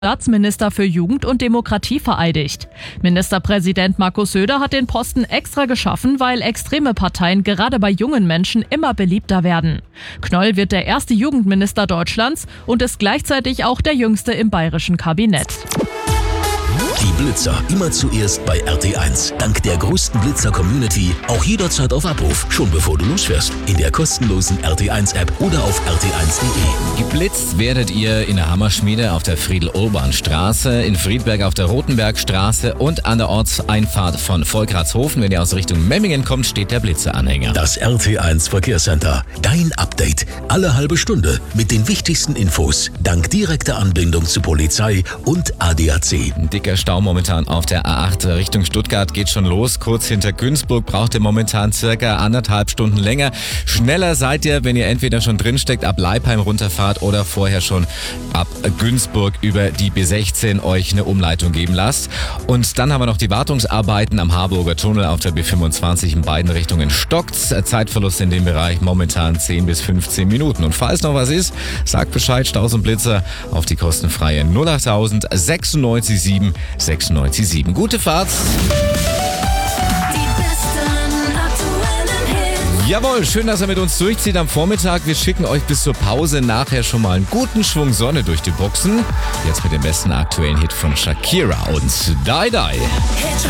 Staatsminister für Jugend und Demokratie vereidigt. Ministerpräsident Markus Söder hat den Posten extra geschaffen, weil extreme Parteien gerade bei jungen Menschen immer beliebter werden. Knoll wird der erste Jugendminister Deutschlands und ist gleichzeitig auch der jüngste im bayerischen Kabinett. Die Blitzer immer zuerst bei RT1. Dank der größten Blitzer-Community auch jederzeit auf Abruf, schon bevor du losfährst. In der kostenlosen RT1-App oder auf rt1.de. Geblitzt werdet ihr in der Hammerschmiede auf der Friedel-Urban-Straße, in Friedberg auf der Rotenbergstraße und an der Ortseinfahrt von Volkratshofen. Wenn ihr aus Richtung Memmingen kommt, steht der Blitzeranhänger. Das RT1 Verkehrscenter. Dein Update. Alle halbe Stunde mit den wichtigsten Infos. Dank direkter Anbindung zu Polizei und ADAC. Ein dicker Stau momentan auf der A8 Richtung Stuttgart geht schon los. Kurz hinter Günzburg braucht ihr momentan circa 1,5 Stunden länger. Schneller seid ihr, wenn ihr entweder schon drinsteckt, ab Leipheim runterfahrt oder vorher schon ab Günzburg über die B16 euch eine Umleitung geben lasst. Und dann haben wir noch die Wartungsarbeiten am Harburger Tunnel auf der B25 in beiden Richtungen stockt's. Zeitverlust in dem Bereich momentan 10 bis 15 Minuten. Und falls noch was ist, sagt Bescheid, Staus und Blitzer auf die kostenfreie 08000 96 7 96 7. Gute Fahrt! Jawohl, schön, dass er mit uns durchzieht am Vormittag. Wir schicken euch bis zur Pause nachher schon mal einen guten Schwung Sonne durch die Boxen. Jetzt mit dem besten aktuellen Hit von Shakira und Die Die.